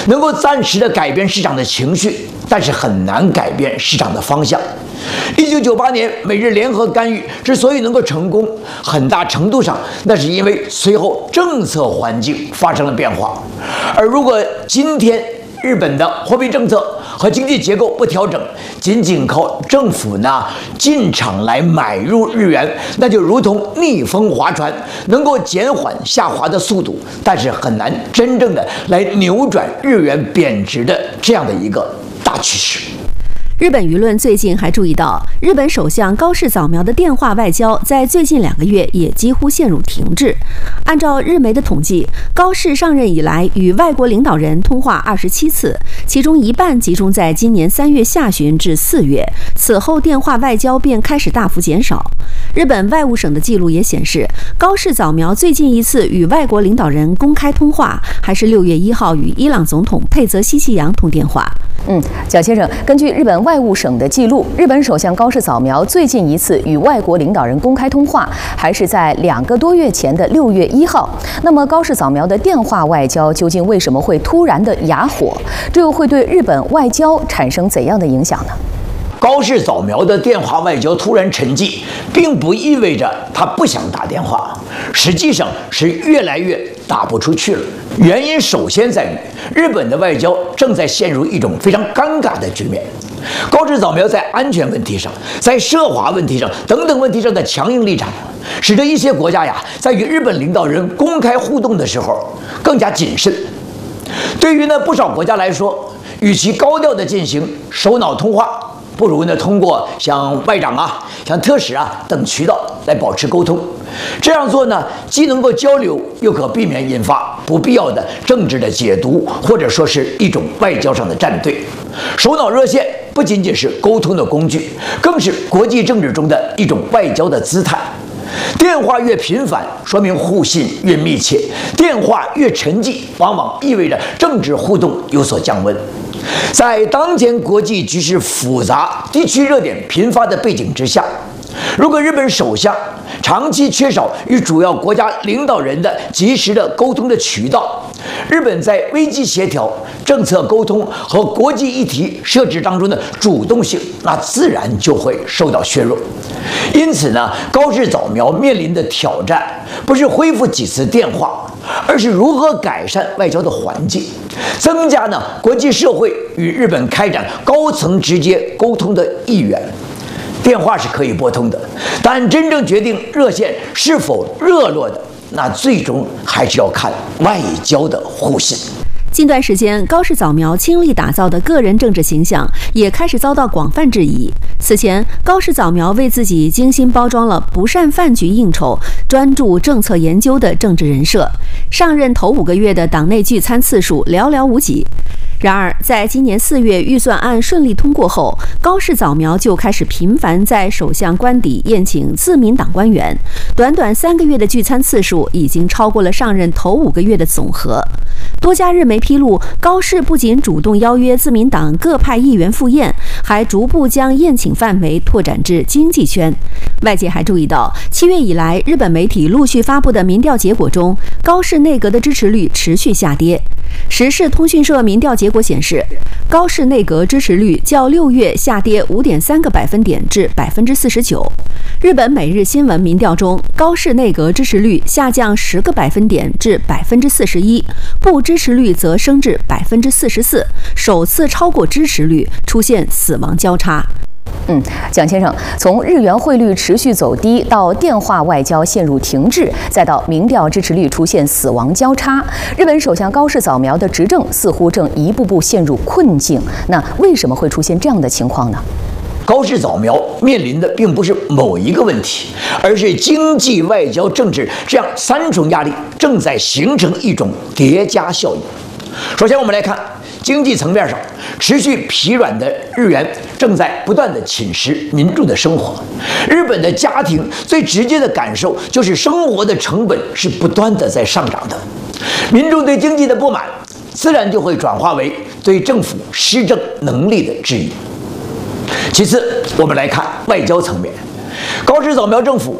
能够暂时的改变市场的情绪，但是很难改变市场的方向。1998年美日联合干预之所以能够成功，很大程度上那是因为随后政策环境发生了变化。而如果今天日本的货币政策和经济结构不调整，仅靠政府呢进场来买入日元，那就如同逆风划船，能够减缓下滑的速度，但是很难真正的来扭转日元贬值的这样的一个大趋势。 日本舆论最近还注意到，日本首相高市早苗的电话外交在最近2个月也几乎陷入停滞。按照日媒的统计，高市上任以来与外国领导人通话27次，其中一半集中在今年3月下旬至4月，此后电话外交便开始大幅减少。日本外务省的记录也显示，高市早苗最近一次与外国领导人公开通话，还是6月1号与伊朗总统佩泽西奇扬通电话。 蒋先生，根据日本外务省的记录，日本首相高市早苗最近一次与外国领导人公开通话，还是在2个多月前的6月1号。那么，高市早苗的电话外交究竟为什么会突然的哑火？这又会对日本外交产生怎样的影响呢？ 高市早苗的电话外交突然沉寂，并不意味着他不想打电话，实际上是越来越打不出去了。原因首先在于，日本的外交正在陷入一种非常尴尬的局面。高市早苗在安全问题上、在涉华问题上等等问题上的强硬立场，使得一些国家在与日本领导人公开互动的时候更加谨慎。对于不少国家来说，与其高调的进行首脑通话，不如通过像外长像特使等渠道来保持沟通。这样做既能够交流，又可避免引发不必要的政治的解读，或者说是一种外交上的站队。首脑热线不仅仅是沟通的工具，更是国际政治中的一种外交的姿态。电话越频繁，说明互信越密切；电话越沉寂，往往意味着政治互动有所降温。在当前国际局势复杂、地区热点频发的背景之下，如果日本首相长期缺少与主要国家领导人的及时的沟通的渠道，日本在危机协调、政策沟通和国际议题设置当中的主动性，那自然就会受到削弱。因此高市早苗面临的挑战不是恢复几次电话，而是如何改善外交的环境，增加国际社会与日本开展高层直接沟通的意愿。电话是可以拨通的，但真正决定热线是否热络的，那最终还是要看外交的互信。 近段时间，高市早苗倾力打造的个人政治形象也开始遭到广泛质疑。此前，高市早苗为自己精心包装了不善饭局应酬、专注政策研究的政治人设，上任头5个月的党内聚餐次数寥寥无几。然而，在今年4月预算案顺利通过后，高市早苗就开始频繁在首相官邸宴请自民党官员，短短3个月的聚餐次数已经超过了上任头5个月的总和。多家日媒披露，高市不仅主动邀约自民党各派议员赴宴，还逐步将宴请范围拓展至经济圈。外界还注意到，7月以来，日本媒体陆续发布的民调结果中，高市内阁的支持率持续下跌。时事通讯社民调结果显示，高市内阁支持率较6月下跌5.3个百分点至49%。日本每日新闻民调中，高市内阁支持率下降10个百分点至41%，不支持率则升至44%，首次超过支持率，出现死亡交叉。 蒋先生，从日元汇率持续走低到电话外交陷入停滞，再到民调支持率出现死亡交叉，日本首相高市早苗的执政似乎正一步步陷入困境。那为什么会出现这样的情况呢？ 高市早苗面临的并不是某一个问题，而是经济、外交、政治这样3重压力正在形成一种叠加效应。首先，我们来看经济层面上，持续疲软的日元正在不断的侵蚀民众的生活。日本的家庭最直接的感受就是生活的成本是不断的在上涨的，民众对经济的不满，自然就会转化为对政府施政能力的质疑。其次，我们来看外交层面，高市早苗政府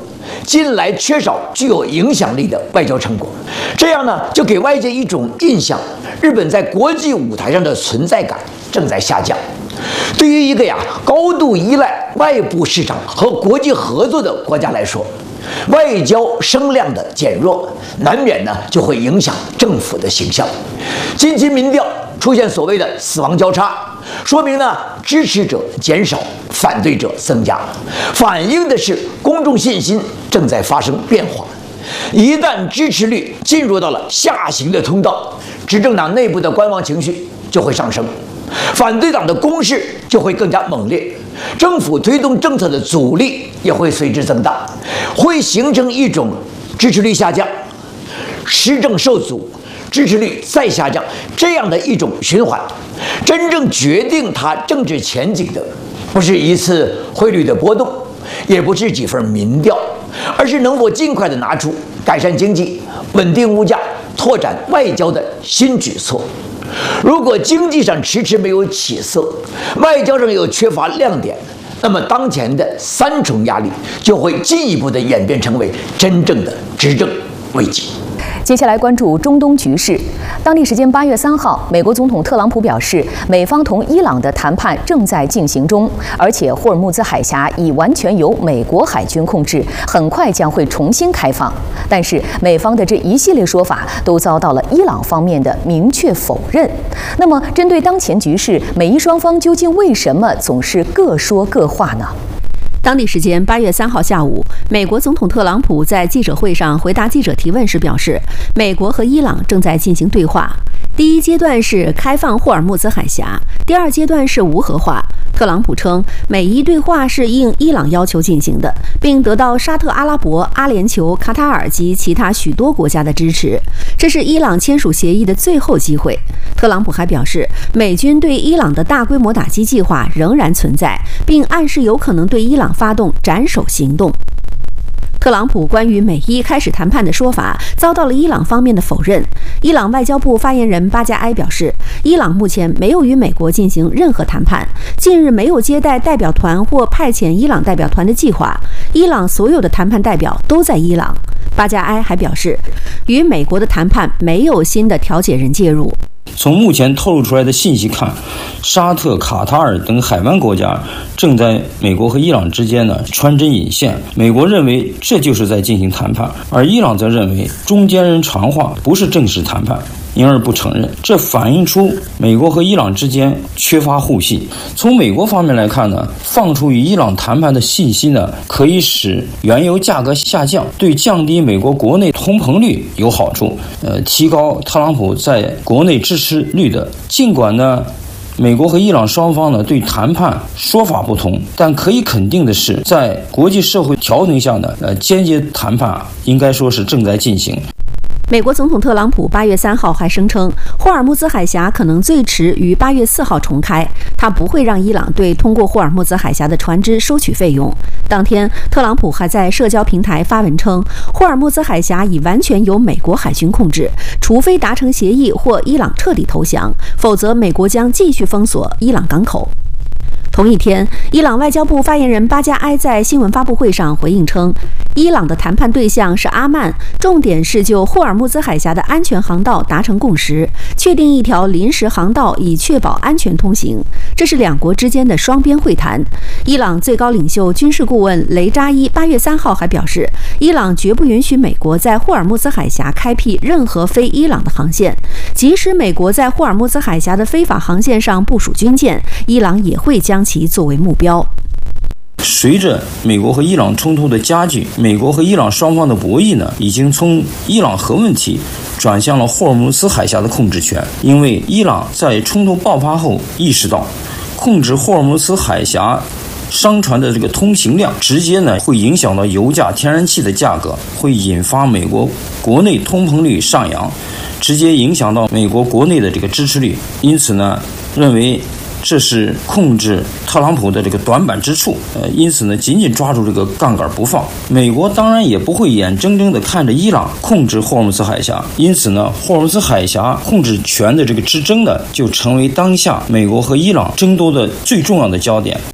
近来缺少具有影响力的外交成果，这样呢，就给外界一种印象，日本在国际舞台上的存在感正在下降。对于一个高度依赖外部市场和国际合作的国家来说，外交声量的减弱，难免呢就会影响政府的形象。近期民调出现所谓的死亡交叉，说明呢支持者减少，反对者增加，反映的是公众信心正在发生变化。一旦支持率进入到了下行的通道，执政党内部的观望情绪就会上升，反对党的攻势就会更加猛烈，政府推动政策的阻力也会随之增大，会形成一种支持率下降、施政受阻、支持率再下降这样的一种循环。真正决定它政治前景的，不是一次汇率的波动，也不是几份民调，而是能否尽快的拿出改善经济、稳定物价、拓展外交的新举措。如果经济上迟迟没有起色，外交上又缺乏亮点，那么当前的三重压力就会进一步的演变成为真正的执政危机。 接下来关注中东局势。当地时间8月3号，美国总统特朗普表示，美方同伊朗的谈判正在进行中，而且霍尔木兹海峡已完全由美国海军控制，很快将会重新开放。但是，美方的这一系列说法都遭到了伊朗方面的明确否认。那么，针对当前局势，美伊双方究竟为什么总是各说各话呢？ 当地时间8月3号下午，美国总统特朗普在记者会上回答记者提问时表示，美国和伊朗正在进行对话，第一阶段是开放霍尔木兹海峡，第二阶段是无核化。特朗普称，美伊对话是应伊朗要求进行的，并得到沙特阿拉伯、阿联酋、卡塔尔及其他许多国家的支持，这是伊朗签署协议的最后机会。特朗普还表示，美军对伊朗的大规模打击计划仍然存在，并暗示有可能对伊朗发动斩首行动。特朗普关于美伊开始谈判的说法遭到了伊朗方面的否认。伊朗外交部发言人巴加埃表示，伊朗目前没有与美国进行任何谈判，近日没有接待代表团或派遣伊朗代表团的计划，伊朗所有的谈判代表都在伊朗。巴加埃还表示，与美国的谈判没有新的调解人介入。 从目前透露出来的信息看，沙特、卡塔尔等海湾国家正在美国和伊朗之间穿针引线。美国认为这就是在进行谈判，而伊朗则认为中间人传话，不是正式谈判，因而不承认。这反映出美国和伊朗之间缺乏互信。从美国方面来看放出与伊朗谈判的信息可以使原油价格下降，对降低美国国内通膨率有好处，提高特朗普在国内支持率的。尽管美国和伊朗双方对谈判说法不同，但可以肯定的是，在国际社会调停下间接谈判应该说是正在进行。 美国总统特朗普8月3号还声称，霍尔木兹海峡可能最迟于8月4号重开，他不会让伊朗对通过霍尔木兹海峡的船只收取费用。当天，特朗普还在社交平台发文称，霍尔木兹海峡已完全由美国海军控制，除非达成协议或伊朗彻底投降，否则美国将继续封锁伊朗港口。同一天，伊朗外交部发言人巴加埃在新闻发布会上回应称，伊朗的谈判对象是阿曼，重点是就霍尔木兹海峡的安全航道达成共识，确定一条临时航道以确保安全通行。这是两国之间的双边会谈。伊朗最高领袖军事顾问雷扎伊8月3号还表示，伊朗绝不允许美国在霍尔木兹海峡开辟任何非伊朗的航线，即使美国在霍尔木兹海峡的非法航线上部署军舰，伊朗也会将其作为目标。 随着美国和伊朗冲突的加剧，美国和伊朗双方的博弈已经从伊朗核问题转向了霍尔木兹海峡的控制权。因为伊朗在冲突爆发后意识到，控制霍尔木兹海峡商船的这个通行量，直接会影响到油价、天然气的价格，会引发美国国内通膨率上扬，直接影响到美国国内的这个支持率。因此认为这是控制特朗普的这个短板之处，因此紧紧抓住这个杠杆不放。美国当然也不会眼睁睁地看着伊朗控制霍尔木兹海峡，因此霍尔木兹海峡控制权的这个之争就成为当下美国和伊朗争夺的最重要的焦点。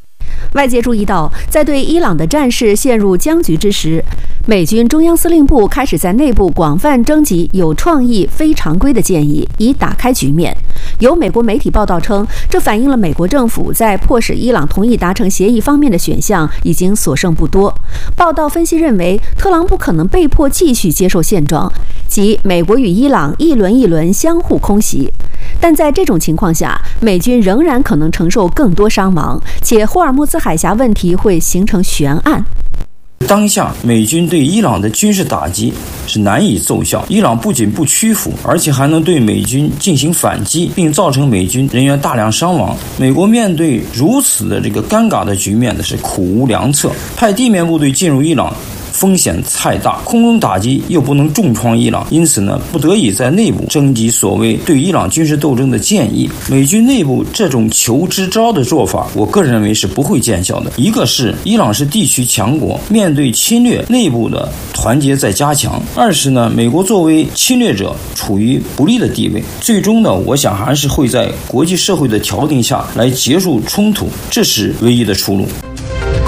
外界注意到，在对伊朗的战事陷入僵局之时，美军中央司令部开始在内部广泛征集有创意、非常规的建议，以打开局面。有美国媒体报道称，这反映了美国政府在迫使伊朗同意达成协议方面的选项已经所剩不多。报道分析认为，特朗普可能被迫继续接受现状，即美国与伊朗一轮一轮相互空袭。但在这种情况下，美军仍然可能承受更多伤亡，且霍尔木兹海峡问题会形成悬案。 当下美军对伊朗的军事打击是难以奏效，伊朗不仅不屈服，而且还能对美军进行反击，并造成美军人员大量伤亡。美国面对如此的这个尴尬的局面呢，是苦无良策。派地面部队进入伊朗风险太大，空中打击又不能重创伊朗，因此呢，不得已在内部征集所谓对伊朗军事斗争的建议。美军内部这种求支招的做法，我个人认为是不会见效的。一个是伊朗是地区强国，面对侵略，内部的团结在加强；二是呢，美国作为侵略者处于不利的地位，最终呢，我想还是会在国际社会的调停下来结束冲突，这是唯一的出路。